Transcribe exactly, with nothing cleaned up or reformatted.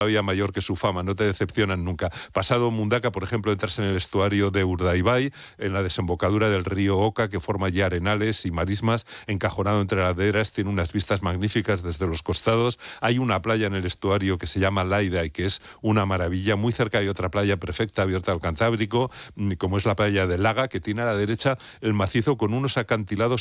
todavía mayor que su fama, no te decepcionan nunca. Pasado Mundaka, por ejemplo, entras en el estuario de Urdaibai, en la desembocadura del río Oca, que forma ya arenales y marismas, encajonado entre laderas, tiene unas vistas magníficas desde los costados. Hay una playa en el estuario que se llama Laida y que es una maravilla. Muy cerca hay otra playa perfecta abierta al Cantábrico, como es la playa de Laga, que tiene a la derecha el macizo con unos acantilados